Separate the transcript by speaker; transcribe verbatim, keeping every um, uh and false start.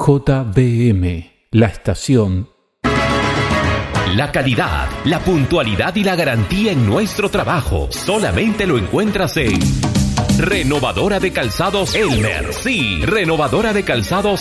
Speaker 1: J B M, la estación.
Speaker 2: La calidad, la puntualidad y la garantía en nuestro trabajo solamente lo encuentras en Renovadora de Calzados Elmer. Sí, Renovadora de Calzados